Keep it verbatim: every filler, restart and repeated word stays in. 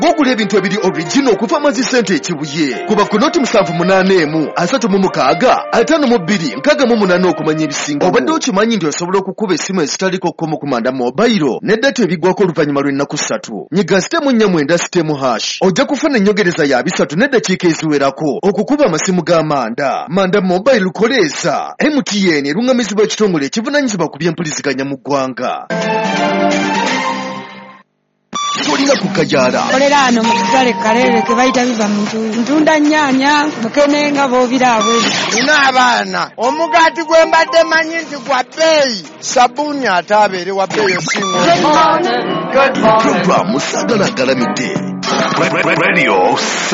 bw'ogula ebintu ebiri original okuva amazi sente ekibuye kuba ku noti musanvu munaana emu asatu mu mukaaga ataano mu bbiri nkaaga mu munaana okumanya ebisinga. Obadde okimanyi nti osobola okukuba essimu ezitaliko kkomo ku manda mobile ne data ebigwako oluvannyuma lw'ennaku ssatu. Nyiga sitemu nnya mwenda sitemu hash ojja kufuna ennyongereza ya bisatu n'eddakiika eziwerako okukuba amasimu g'amanda. Manda mobile lukoleeza. M T N eruŋŋamizibwa ekitongole ekivunaanyizibwa ku by'empuliziganya mu ggwanga. Tolina kukajaala. Kolera ano mu kitale Kalere ke bayita biva mu ntunda nnyaanya mukene nga boobiraabwe. Nina abaana omugaati gwe mbadde manyi nti gwa bbeeyi sabbuuni ate abeere wa bbeeyi osinga. Programu Sagala Galamidde. Radio